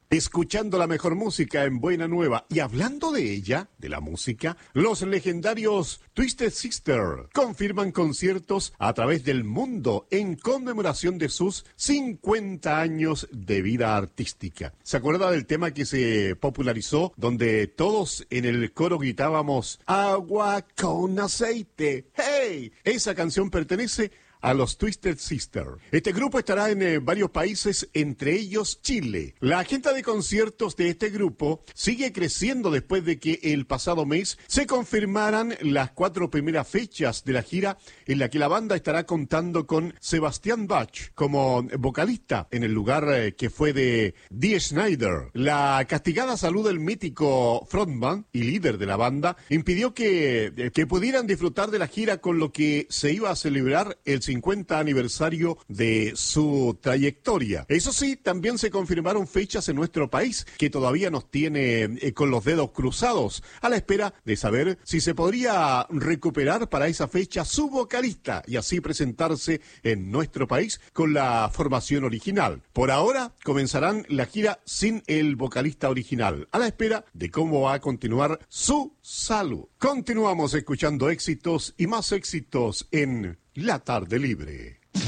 escuchando la mejor música en Buena Nueva. Y hablando de ella, de la música, los legendarios Twisted Sister confirman conciertos a través del mundo en conmemoración de sus 50 años de vida artística. ¿Se acuerda del tema que se popularizó donde todos en el coro gritábamos agua con aceite? ¡Hey! Esa canción pertenece a los Twisted Sister. Este grupo estará en varios países, entre ellos Chile. La agenda de conciertos de este grupo sigue creciendo después de que el pasado mes se confirmaran las 4 primeras fechas de la gira en la que la banda estará contando con Sebastian Bach como vocalista en el lugar que fue de Dee Snider. La castigada salud del mítico frontman y líder de la banda impidió que pudieran disfrutar de la gira, con lo que se iba a celebrar el 50 aniversario de su trayectoria. Eso sí, también se confirmaron fechas en nuestro país que todavía nos tiene con los dedos cruzados, a la espera de saber si se podría recuperar para esa fecha su vocalista y así presentarse en nuestro país con la formación original. Por ahora comenzarán la gira sin el vocalista original, a la espera de cómo va a continuar su salud. Continuamos escuchando éxitos y más éxitos en La Tarde Libre.